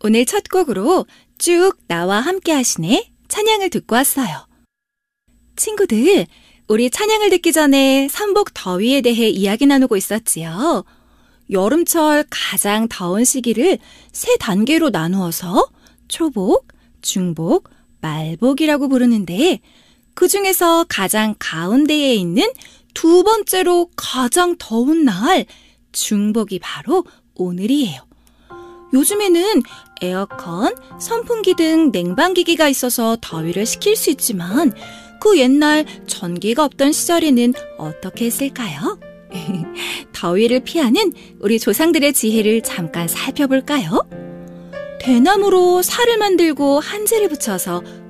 오늘 첫 곡으로 쭉 나와 함께 하시네 찬양을 듣고 왔어요. 친구들, 우리 찬양을 듣기 전에 삼복 더위에 대해 이야기 나누고 있었지요. 여름철 가장 더운 시기를 3단계로 나누어서 초복, 중복, 말복이라고 부르는데 그 중에서 가장 가운데에 있는 2번째로 가장 더운 날, 중복이 바로 오늘이에요. 요즘에는 에어컨, 선풍기 등 냉방기기가 있어서 더위를 식힐 수 있지만 그 옛날 전기가 없던 시절에는 어떻게 했을까요? 더위를 피하는 우리 조상들의 지혜를 잠깐 살펴볼까요? 대나무로 살을 만들고 한지를 붙여서